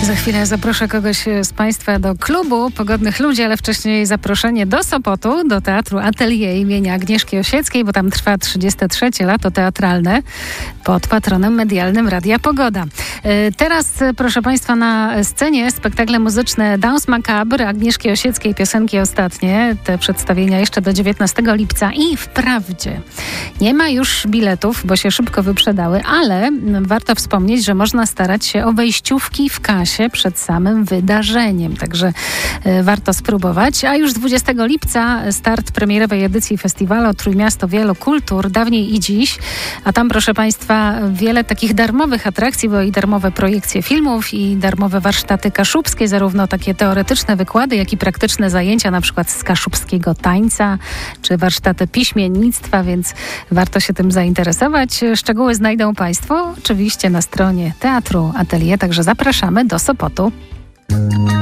Za chwilę zaproszę kogoś z Państwa do klubu Pogodnych Ludzi, ale wcześniej zaproszenie do Sopotu, do Teatru Atelier imienia Agnieszki Osieckiej, bo tam trwa 33. lato teatralne pod patronem medialnym Radia Pogoda. Teraz, proszę Państwa, na scenie spektakle muzyczne Danse Macabre Agnieszki Osieckiej, piosenki ostatnie. Te przedstawienia jeszcze do 19 lipca i wprawdzie nie ma już biletów, bo się szybko wyprzedały, ale warto wspomnieć, że można starać się o wejściówki w kasie przed samym wydarzeniem. Także warto spróbować. A już 20 lipca start premierowej edycji festiwalu Trójmiasto Wielokultur, dawniej i dziś. A tam, proszę Państwa, wiele takich darmowych atrakcji, bo i darmowe projekcje filmów, i darmowe warsztaty kaszubskie, zarówno takie teoretyczne wykłady, jak i praktyczne zajęcia, na przykład z kaszubskiego tańca, czy warsztaty piśmiennictwa, więc warto się tym zainteresować. Szczegóły znajdą Państwo oczywiście na stronie Teatru Atelier, także zapraszamy do Sopotu.